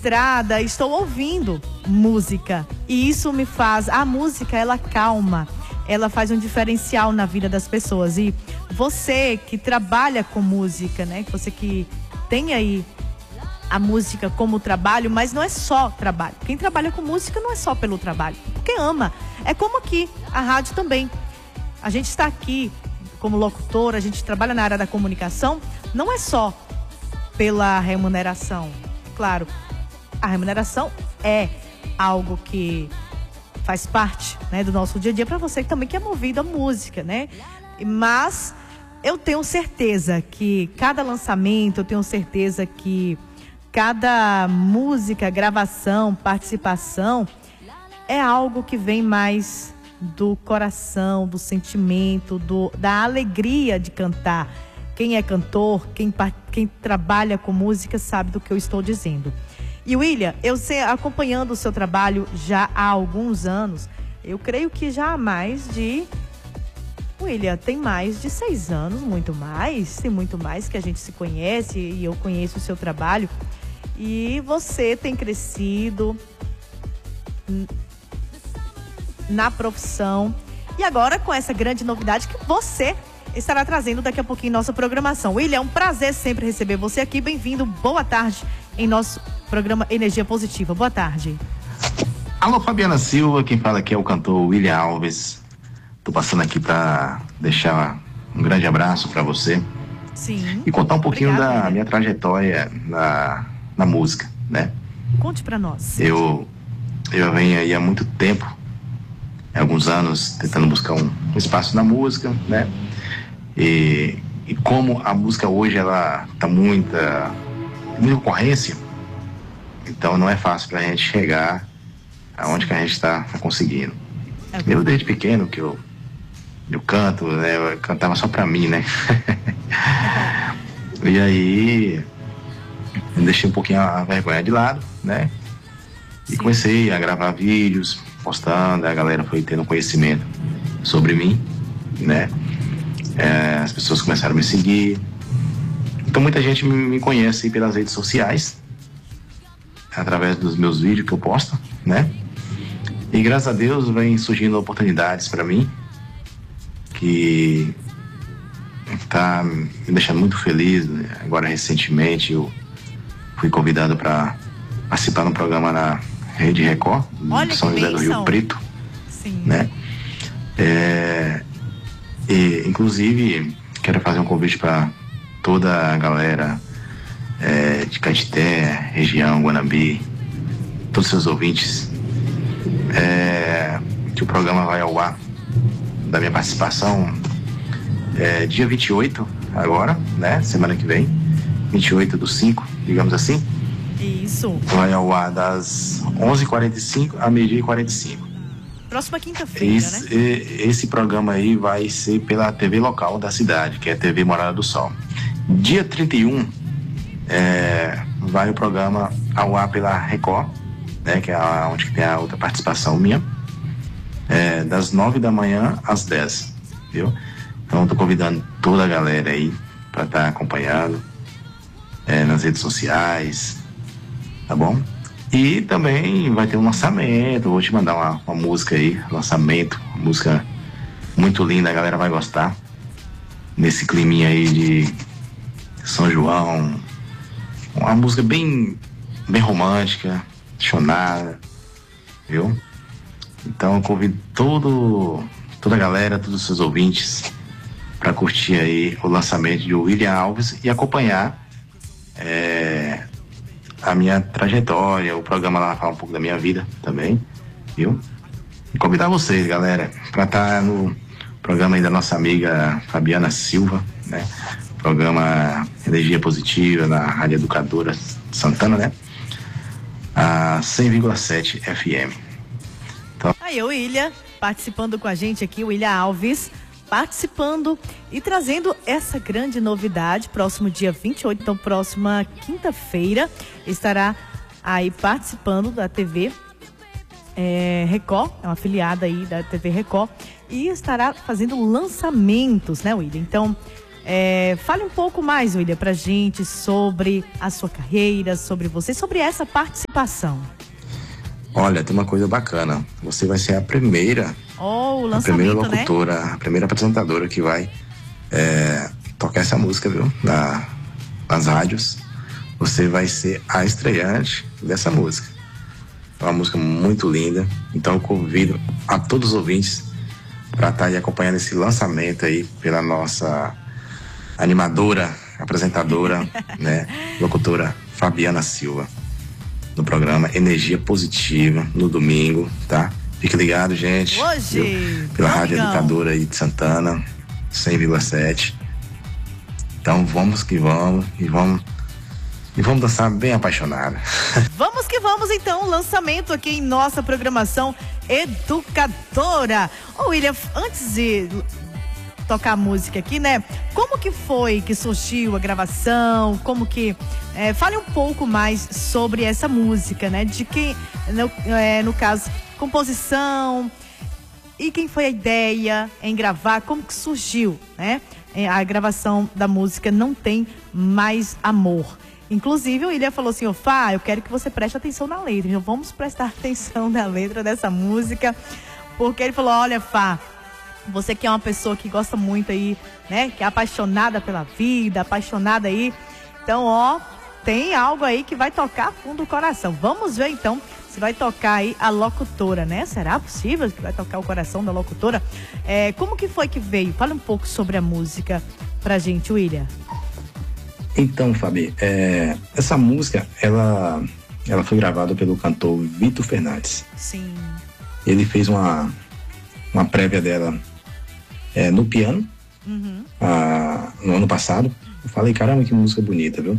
estrada, estou ouvindo música. E isso me faz... A música, ela calma, ela faz um diferencial na vida das pessoas. E você que trabalha com música, né? Você que tem aí a música como trabalho, mas não é só trabalho. Quem trabalha com música não é só pelo trabalho, porque ama. É como aqui, a rádio também. A gente está aqui como locutor, a gente trabalha na área da comunicação, não é só pela remuneração. Claro, a remuneração é algo que faz parte, né, do nosso dia a dia, para você também que é movido a música, né? Mas eu tenho certeza que cada lançamento, eu tenho certeza que cada música, gravação, participação é algo que vem mais do coração, do sentimento, da alegria de cantar. Quem é cantor, quem trabalha com música sabe do que eu estou dizendo. E William, eu sei, acompanhando o seu trabalho já há alguns anos, eu creio que já há mais de... William, tem mais de 6 anos, tem muito mais que a gente se conhece e eu conheço o seu trabalho. E você tem crescido na profissão. E agora com essa grande novidade que você estará trazendo daqui a pouquinho em nossa programação. William, é um prazer sempre receber você aqui. Bem-vindo, boa tarde em nosso programa Energia Positiva. Boa tarde. Alô, Fabiana Silva, quem fala aqui é o cantor William Alves. Tô passando aqui para deixar um grande abraço para você. Sim. E contar um pouquinho Obrigada, da minha trajetória na música, né? Conte para nós. Eu venho aí há muito tempo, há alguns anos, tentando buscar um espaço na música, né? E como a música hoje, ela tá muita concorrência, então não é fácil pra gente chegar aonde que a gente tá conseguindo. Eu, desde pequeno, que eu canto, né? Eu cantava só pra mim, né? E aí eu deixei um pouquinho a vergonha de lado, né? E comecei a gravar vídeos, postando, a galera foi tendo conhecimento sobre mim, né? As pessoas começaram a me seguir. Então muita gente me conhece pelas redes sociais, através dos meus vídeos que eu posto, né? E graças a Deus vem surgindo oportunidades para mim, que tá me deixando muito feliz. Agora recentemente eu fui convidado para participar de um programa na Rede Record, de São José do Rio Preto. Sim. Né? E inclusive quero fazer um convite para toda a galera de Caetité, região, Guanambi, todos os seus ouvintes, que o programa vai ao ar da minha participação dia 28 agora, né? Semana que vem, 28/5, digamos assim. Isso. Vai ao ar das 11h45 a 12h45. Próxima quinta-feira, né? Esse programa aí vai ser pela TV local da cidade, que é a TV Morada do Sol. Dia 31 vai o programa ao ar pela Record, né? Que é onde tem a outra participação minha, das 9 da manhã às 10, viu? Então eu tô convidando toda a galera aí para estar acompanhando nas redes sociais, tá bom? E também vai ter um lançamento, vou te mandar uma música aí, lançamento, uma música muito linda, a galera vai gostar, nesse climinha aí de São João, uma música bem romântica, apaixonada, viu? Então eu convido toda a galera, todos os seus ouvintes, para curtir aí o lançamento de William Alves e acompanhar a minha trajetória. O programa lá fala um pouco da minha vida também, viu? E convidar vocês, galera, para estar no programa aí da nossa amiga Fabiana Silva, né? Programa Energia Positiva na Rádio Educadora Santana, né? A 100,7 FM. Então... Aí o William participando com a gente aqui, o William Alves participando e trazendo essa grande novidade. Próximo dia 28, então próxima quinta-feira, estará aí participando da TV Record, é uma afiliada aí da TV Record, e estará fazendo lançamentos, né, William? Então, Fale um pouco mais, William, pra gente sobre a sua carreira, sobre você, sobre essa participação. Olha, tem uma coisa bacana. Você vai ser a primeira, o a primeira lançamento, locutora, né? a primeira apresentadora que vai tocar essa música, viu? Nas rádios. Você vai ser a estreante dessa música. É uma música muito linda. Então eu convido a todos os ouvintes para estar aí acompanhando esse lançamento aí pela nossa animadora, apresentadora, né? Locutora Fabiana Silva. No programa Energia Positiva, no domingo, tá? Fique ligado, gente. Hoje, viu? Pela Rádio Educadora aí de Santana, 100,7. Então vamos que vamos e vamos dançar bem apaixonada. Vamos que vamos, então, lançamento aqui em nossa programação Educadora. Ô, William, antes de tocar a música aqui, né? Como que foi que surgiu a gravação? Como que... fale um pouco mais sobre essa música, né? De quem, no caso, composição, e quem foi a ideia em gravar, como que surgiu, né? A gravação da música Não Tem Mais Amor. Inclusive, o William falou assim, Fá, eu quero que você preste atenção na letra. Então, vamos prestar atenção na letra dessa música, porque ele falou, olha, Fá, você que é uma pessoa que gosta muito aí, né? Que é apaixonada pela vida, apaixonada aí. Então, tem algo aí que vai tocar fundo do coração. Vamos ver, então, se vai tocar aí a locutora, né? Será possível que vai tocar o coração da locutora? Como que foi que veio? Fala um pouco sobre a música pra gente, William. Então, Fabi, essa música, ela foi gravada pelo cantor Vitor Fernandes. Sim. Ele fez uma prévia dela no piano, no ano passado. Eu falei, caramba, que música bonita, viu?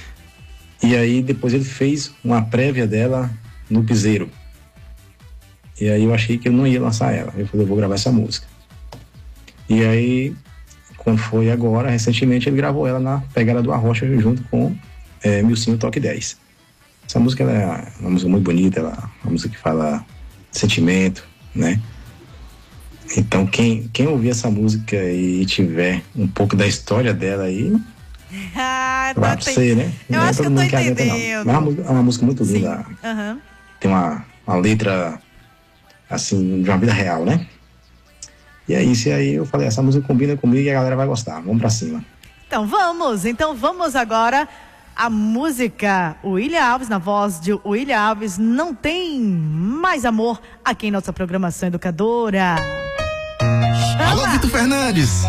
E aí, depois ele fez uma prévia dela no piseiro. E aí eu achei que eu não ia lançar ela. Eu falei, eu vou gravar essa música. E aí... Quando foi agora, recentemente, ele gravou ela na Pegada do Arrocha junto com Milcinho Toque 10. Essa música ela é uma música muito bonita, ela é uma música que fala de sentimento, né? Então, quem ouvir essa música e tiver um pouco da história dela aí, vai pra você, né? Eu acho que eu tô entendendo. Mas é uma música muito linda. Tem uma letra, assim, de uma vida real, né? E é isso, e aí eu falei, essa música combina comigo e a galera vai gostar, vamos pra cima. Então vamos agora a música William Alves, na voz de William Alves, Não Tem Mais Amor, aqui em nossa programação educadora. Alô, Vitor Fernandes!